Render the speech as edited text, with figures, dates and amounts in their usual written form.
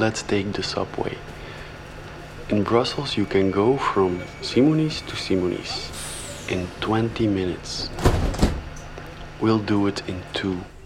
let's take the subway. In Brussels, you can go from Simonis to Simonis in 20 minutes. We'll do it in 2.